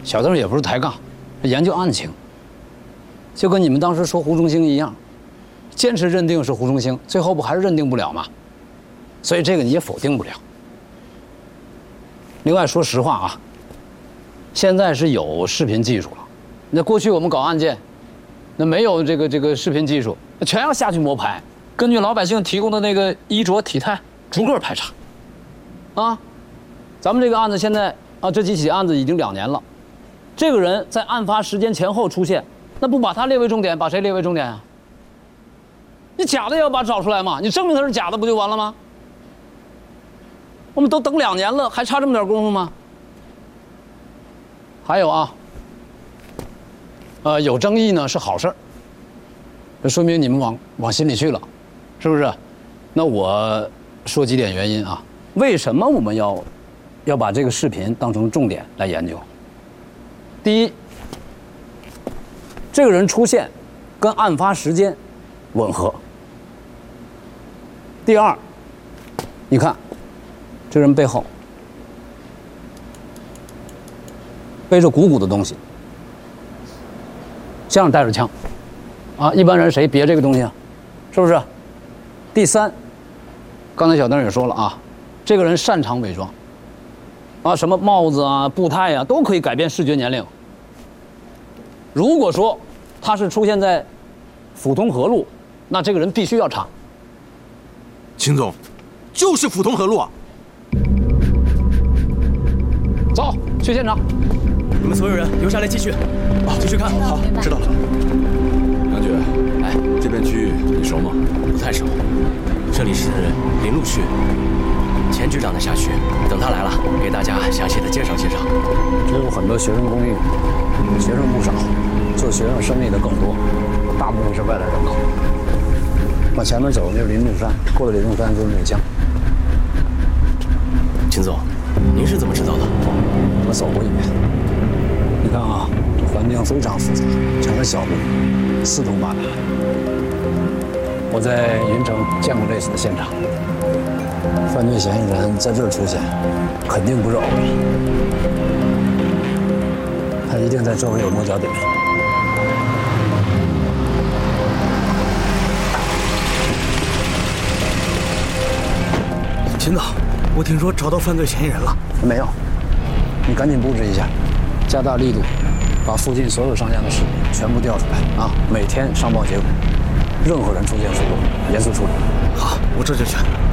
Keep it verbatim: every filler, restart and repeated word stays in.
小邓也不是抬杠，研究案情。就跟你们当时说胡忠兴一样，坚持认定是胡忠兴，最后不还是认定不了吗？所以这个你也否定不了。另外，说实话啊，现在是有视频技术了。那过去我们搞案件，那没有这个这个视频技术，全要下去摸排，根据老百姓提供的那个衣着体态，逐个排查。啊，咱们这个案子现在啊，这几起案子已经两年了，这个人在案发时间前后出现，那不把他列为重点，把谁列为重点啊？你假的也要把他找出来嘛，你证明他是假的不就完了吗？我们都等两年了，还差这么点功夫吗？还有啊，呃，有争议呢是好事儿，这说明你们往往心里去了，是不是？那我说几点原因啊，为什么我们要要把这个视频当成重点来研究？第一，这个人出现跟案发时间吻合。第二，你看。这人背后背着鼓鼓的东西，像是带着枪，啊，一般人谁别这个东西啊？是不是？第三，刚才小邓也说了啊，这个人擅长伪装，啊，什么帽子啊、步态啊，都可以改变视觉年龄。如果说他是出现在阜通河路，那这个人必须要查。 秦总，就是阜通河路啊！ 走，去现场。 你们所有人留下来继续，啊，继续看。 好，知道了。 杨局，哎，这片区域你熟吗？ 不太熟，这里是林路区，钱局长的辖区。等他来了，给大家详细的介绍介绍。 这有很多学生公寓，学生不少，做学生生意的更多，大部分是外来人口。往前面走就是林路山，过了林路山就是内江。 秦总，您是怎么知道的？ 我走过一遍。你看啊，这环境非常复杂，全是小路，四通八达。我在云城见过类似的现场，犯罪嫌疑人在这儿出现，肯定不是偶然，他一定在周围有落脚点。 秦总，我听说找到犯罪嫌疑人了。 没有，你赶紧布置一下，加大力度，把附近所有商家的视频全部调出来啊！每天上报结果，任何人出现疏漏，严肃处理。 好，我这就去。